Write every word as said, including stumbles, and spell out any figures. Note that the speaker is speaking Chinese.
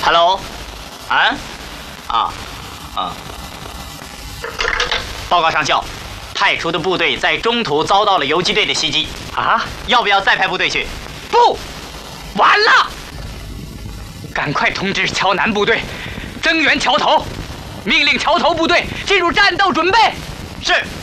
Hello， 啊，啊，啊，报告上校，派出的部队在中途遭到了游击队的袭击。啊，要不要再派部队去？不，完了！赶快通知桥南部队，增援桥头，命令桥头部队进入战斗准备。是。